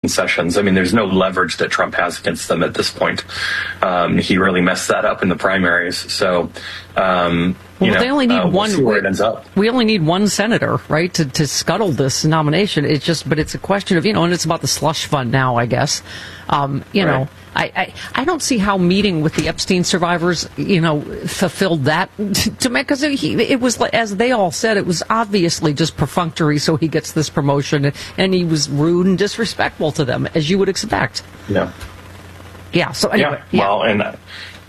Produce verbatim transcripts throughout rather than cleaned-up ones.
concessions. I mean, there's no leverage that Trump has against them at this point. Um, he really messed that up in the primaries. So, um, you well, know, they only need uh, we'll one. see where it ends up. We only need one senator, right, to, to scuttle this nomination. It's just, but it's a question of, you know, and it's about the slush fund now, I guess. Um, you right. know, I, I, I don't see how meeting with the Epstein survivors, you know, fulfilled that to make, because it, it was, as they all said, it was obviously just perfunctory, so he gets this promotion, and he was rude and disrespectful to them, as you would expect. Yeah. Yeah. So anyway. Yeah. Well, and uh,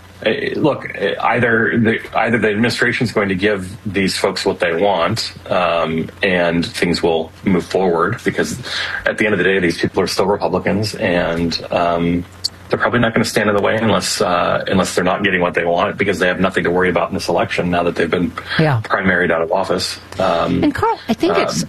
look, either the either the administration is going to give these folks what they want, um, and things will move forward, because at the end of the day, these people are still Republicans, and um, they're probably not going to stand in the way unless uh, unless they're not getting what they want, because they have nothing to worry about in this election now that they've been yeah. primaried out of office. Um, and Carl, I think um, it's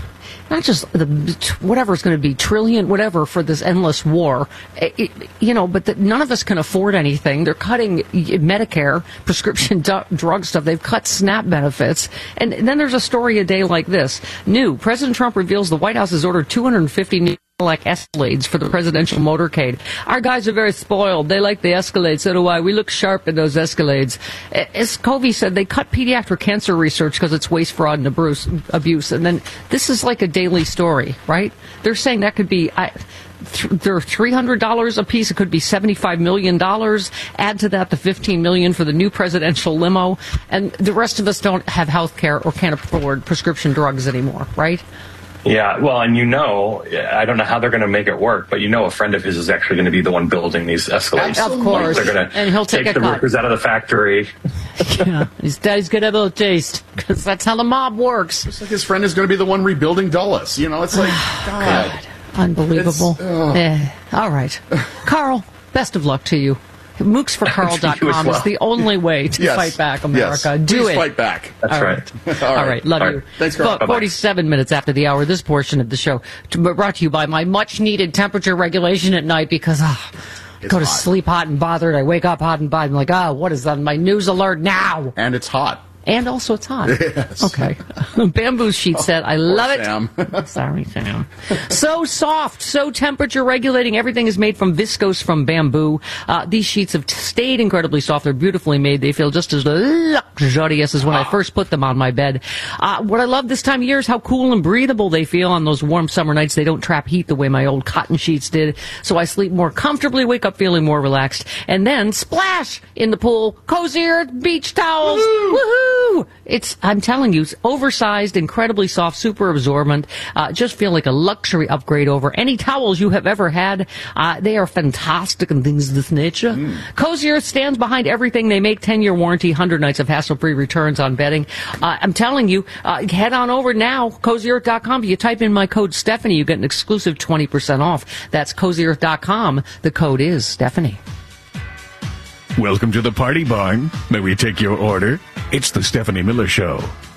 not just the whatever it's going to be, trillion, whatever, for this endless war, it, you know, but the, none of us can afford anything. They're cutting Medicare, prescription du- drug stuff. They've cut SNAP benefits. And, and then there's a story a day like this. New, President Trump reveals the White House has ordered two hundred fifty new like Escalades for the presidential motorcade. Our guys are very spoiled. They like the Escalades. So do I. We look sharp in those Escalades. As Covey said, they cut pediatric cancer research because it's waste, fraud, and abuse. And then this is like a daily story, right? They're saying that could be... I, th- they're three hundred dollars a piece. It could be seventy-five million dollars. Add to that the fifteen million dollars for the new presidential limo. And the rest of us don't have health care or can't afford prescription drugs anymore, right? Yeah, well, and you know, I don't know how they're going to make it work, but you know a friend of his is actually going to be the one building these Escalades. Of course. Like they're going to and he'll take, take a the cut. workers out of the factory. Yeah, his daddy's going to have a little taste, because that's how the mob works. It's like his friend is going to be the one rebuilding Dulles. You know, it's like, God. God. Unbelievable. Eh, all right. Carl, best of luck to you. mooks for carl dot com well. is the only way to yes. fight back, America. Yes. Do Please it. fight back. That's All right. right. All, All right. Love All you. right. Thanks, Carl. But forty-seven minutes after the hour, this portion of the show to, brought to you by my much-needed temperature regulation at night, because ah, I go to hot. sleep hot and bothered. I wake up hot and bothered. I'm like, ah, oh, what is that? My news alert now. And it's hot. And also it's hot. Yes. Okay. Bamboo sheet said, I love it. Sam. Sorry, Sam. So soft, so temperature regulating. Everything is made from viscose from bamboo. Uh, these sheets have t- stayed incredibly soft. They're beautifully made. They feel just as luxurious as when I first put them on my bed. Uh, what I love this time of year is how cool and breathable they feel on those warm summer nights. They don't trap heat the way my old cotton sheets did. So I sleep more comfortably, wake up feeling more relaxed, and then splash in the pool. Cozier beach towels. Woohoo! Woohoo! It's, I'm telling you, it's oversized, incredibly soft, super absorbent. Uh, just feel like a luxury upgrade over any towels you have ever had. Uh, they are fantastic and things of this nature. Mm. Cozy Earth stands behind everything. They make ten-year warranty, one hundred nights of hassle-free returns on bedding. Uh, I'm telling you, uh, head on over now, cozy earth dot com. If you type in my code Stephanie, you get an exclusive twenty percent off. That's cozy earth dot com. The code is Stephanie. Welcome to the Party Barn. May we take your order? It's the Stephanie Miller Show.